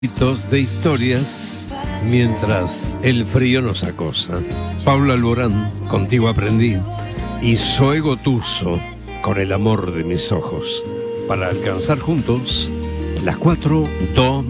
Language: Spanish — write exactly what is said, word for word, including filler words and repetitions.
De historias mientras el frío nos acosa. Paula Alborán, Contigo aprendí, y Zoe Gotuso, Con el amor de mis ojos, para alcanzar juntos las cuatro, do,